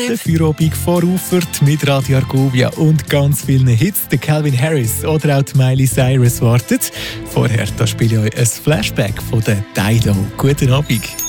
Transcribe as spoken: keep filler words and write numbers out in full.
Der Feierabend voraufert mit Radio Argovia und ganz vielen Hits. Der Calvin Harris oder auch die Miley Cyrus wartet. Vorher da spiele ich euch ein Flashback von der Dido. Guten Abend.